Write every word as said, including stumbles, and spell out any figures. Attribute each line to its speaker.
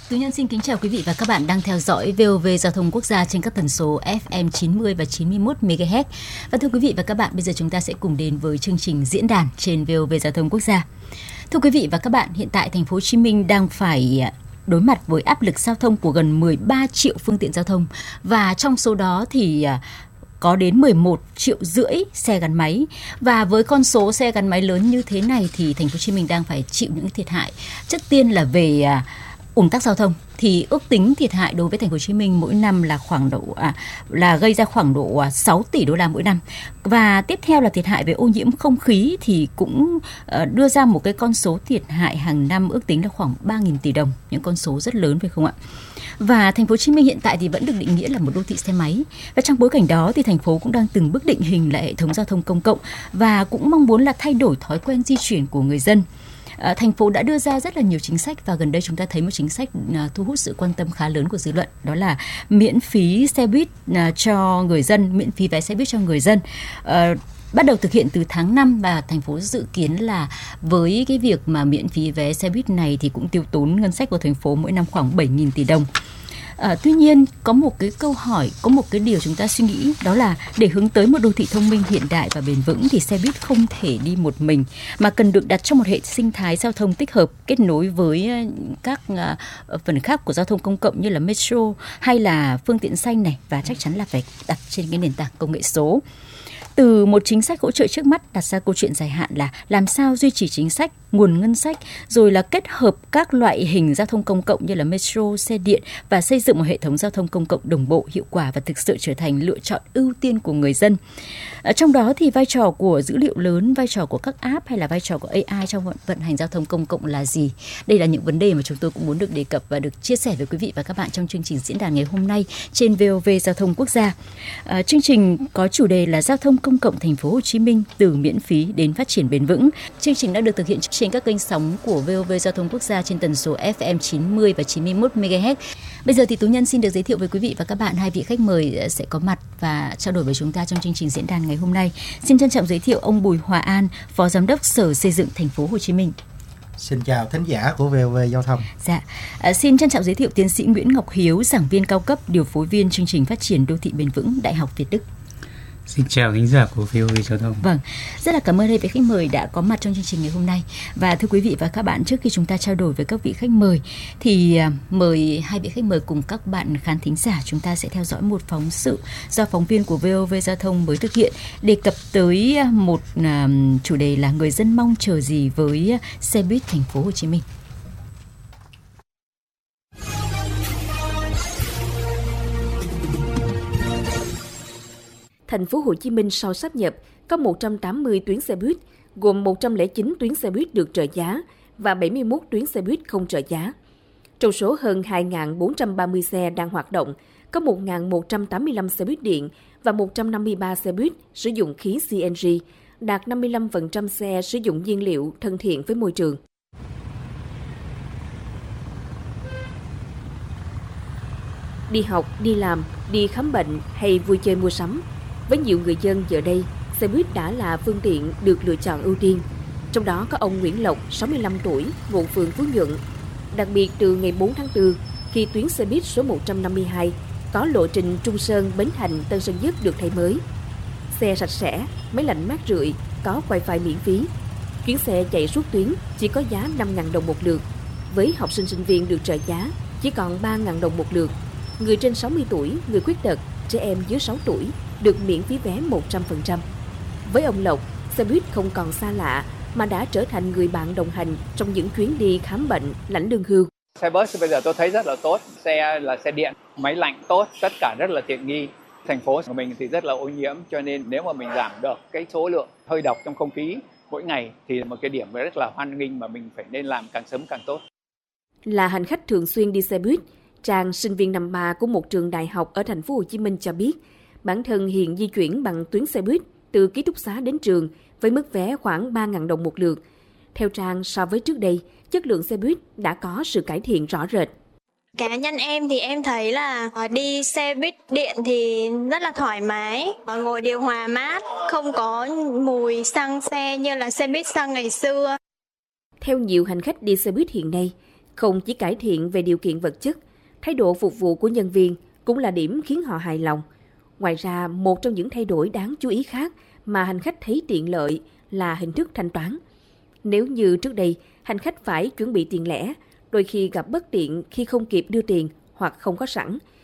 Speaker 1: Tú Nhân xin kính chào quý vị và các bạn đang theo dõi vê o vê Giao thông Quốc gia trên các tần số ép em chín mươi và chín mươi mốt mê ga héc. Và thưa quý vị và các bạn, bây giờ chúng ta sẽ cùng đến với chương trình diễn đàn trên vê o vê Giao thông Quốc gia. Thưa quý vị và các bạn, hiện tại thành phố Hồ Chí Minh đang phải đối mặt với áp lực giao thông của gần mười ba triệu phương tiện giao thông, và trong số đó thì có đến mười một triệu rưỡi xe gắn máy. Và với con số xe gắn máy lớn như thế này thì thành phố Hồ Chí Minh đang phải chịu những thiệt hại. Trước tiên là về ùn tắc giao thông thì ước tính thiệt hại đối với thành phố Hồ Chí Minh mỗi năm là khoảng độ à, là gây ra khoảng độ sáu tỷ đô la mỗi năm. Và tiếp theo là thiệt hại về ô nhiễm không khí thì cũng uh, đưa ra một cái con số thiệt hại hàng năm ước tính là khoảng ba nghìn tỷ đồng, những con số rất lớn phải không ạ? Và thành phố Hồ Chí Minh hiện tại thì vẫn được định nghĩa là một đô thị xe máy. Và trong bối cảnh đó thì thành phố cũng đang từng bước định hình lại hệ thống giao thông công cộng và cũng mong muốn là thay đổi thói quen di chuyển của người dân. À, thành phố đã đưa ra rất là nhiều chính sách, và gần đây chúng ta thấy một chính sách à, thu hút sự quan tâm khá lớn của dư luận, đó là miễn phí xe buýt à, cho người dân, miễn phí vé xe buýt cho người dân. À, bắt đầu thực hiện từ tháng năm, và thành phố dự kiến là với cái việc mà miễn phí vé xe buýt này thì cũng tiêu tốn ngân sách của thành phố mỗi năm khoảng bảy nghìn tỷ đồng. À, tuy nhiên có một cái câu hỏi, có một cái điều chúng ta suy nghĩ, đó là để hướng tới một đô thị thông minh hiện đại và bền vững thì xe buýt không thể đi một mình, mà cần được đặt trong một hệ sinh thái giao thông tích hợp, kết nối với các uh, phần khác của giao thông công cộng như là metro hay là phương tiện xanh này, và chắc chắn là phải đặt trên cái nền tảng công nghệ số. Từ một chính sách hỗ trợ trước mắt đặt ra câu chuyện dài hạn là làm sao duy trì chính sách, nguồn ngân sách, rồi là kết hợp các loại hình giao thông công cộng như là metro, xe điện và xây dựng một hệ thống giao thông công cộng đồng bộ, hiệu quả và thực sự trở thành lựa chọn ưu tiên của người dân. Ở trong đó thì vai trò của dữ liệu lớn, vai trò của các app hay là vai trò của a i trong vận hành giao thông công cộng là gì? Đây là những vấn đề mà chúng tôi cũng muốn được đề cập và được chia sẻ với quý vị và các bạn trong chương trình diễn đàn ngày hôm nay trên vê o vê Giao thông Quốc gia. À, chương trình có chủ đề là giao thông công cộng thành phố Hồ Chí Minh từ miễn phí đến phát triển bền vững. Chương trình đã được thực hiện trên các kênh sóng của vê o vê Giao thông Quốc gia trên tần số ép em chín mươi và chín mươi mốt mê ga héc. Bây giờ thì Tú Nhân xin được giới thiệu với quý vị và các bạn hai vị khách mời sẽ có mặt và trao đổi với chúng ta trong chương trình diễn đàn ngày hôm nay. Xin trân trọng giới thiệu ông Bùi Hòa An, Phó Giám đốc Sở Xây dựng thành phố Hồ Chí Minh.
Speaker 2: Xin chào thính giả của vê o vê Giao thông.
Speaker 1: Dạ, à, xin trân trọng giới thiệu tiến sĩ Nguyễn Ngọc Hiếu, giảng viên cao cấp, điều phối viên chương trình phát triển đô thị bền vững, Đại học Việt Đức.
Speaker 3: Xin chào thính giả của vê o vê Giao thông.
Speaker 1: Vâng, rất là cảm ơn hai vị khách mời đã có mặt trong chương trình ngày hôm nay. Và thưa quý vị và các bạn, trước khi chúng ta trao đổi với các vị khách mời thì mời hai vị khách mời cùng các bạn khán thính giả chúng ta sẽ theo dõi một phóng sự do phóng viên của vê o vê Giao thông mới thực hiện, đề cập tới một chủ đề là người dân mong chờ gì với xe buýt thành phố Hồ Chí Minh.
Speaker 4: Thành phố Hồ Chí Minh sau sáp nhập có một trăm tám mươi tuyến xe buýt, gồm một trăm lẻ chín tuyến xe buýt được trợ giá và bảy mươi mốt tuyến xe buýt không trợ giá. Trong số hơn hai nghìn bốn trăm ba mươi xe đang hoạt động, có một nghìn một trăm tám mươi lăm xe buýt điện và một trăm năm mươi ba xe buýt sử dụng khí xê en giê, đạt năm mươi lăm phần trăm xe sử dụng nhiên liệu thân thiện với môi trường. Đi học, đi làm, đi khám bệnh hay vui chơi mua sắm, với nhiều người dân giờ đây, xe buýt đã là phương tiện được lựa chọn ưu tiên. Trong đó có ông Nguyễn Lộc, sáu mươi lăm tuổi, ngụ phường Phú Nhuận. Đặc biệt từ ngày bốn tháng tư, khi tuyến xe buýt số một trăm năm mươi hai có lộ trình Trung Sơn, Bến Thành, Tân Sơn Nhất được thay mới. Xe sạch sẽ, máy lạnh mát rượi, có wifi miễn phí. Chuyến xe chạy suốt tuyến chỉ có giá năm nghìn đồng một lượt. Với học sinh sinh viên được trợ giá chỉ còn ba nghìn đồng một lượt. Người trên sáu mươi tuổi, người khuyết tật, trẻ em dưới sáu tuổi được miễn phí vé một trăm phần trăm. Với ông Lộc, xe buýt không còn xa lạ mà đã trở thành người bạn đồng hành trong những chuyến đi khám bệnh, lãnh lương hưu.
Speaker 5: Xe bus bây giờ tôi thấy rất là tốt, xe là xe điện, máy lạnh tốt, tất cả rất là tiện nghi. Thành phố của mình thì rất là ô nhiễm, cho nên nếu mà mình giảm được cái số lượng hơi độc trong không khí mỗi ngày thì một cái điểm rất là hoan nghênh mà mình phải nên làm càng sớm càng tốt.
Speaker 4: Là hành khách thường xuyên đi xe buýt, Trang, sinh viên năm ba của một trường đại học ở thành phố Hồ Chí Minh cho biết, bản thân hiện di chuyển bằng tuyến xe buýt từ ký túc xá đến trường với mức vé khoảng ba nghìn đồng một lượt. Theo Trang, so với trước đây, chất lượng xe buýt đã có sự cải thiện rõ rệt.
Speaker 6: Cá nhân em thì em thấy là đi xe buýt điện thì rất là thoải mái, ngồi điều hòa mát, không có mùi xăng xe như là xe buýt xăng ngày xưa.
Speaker 4: Theo nhiều hành khách đi xe buýt hiện nay, Không chỉ cải thiện về điều kiện vật chất, thái độ phục vụ của nhân viên cũng là điểm khiến họ hài lòng. Ngoài ra, một trong những thay đổi đáng chú ý khác mà hành khách thấy tiện lợi là hình thức thanh toán. Nếu như trước đây, hành khách phải chuẩn bị tiền lẻ, đôi khi gặp bất tiện khi không kịp đưa tiền hoặc không có sẵn,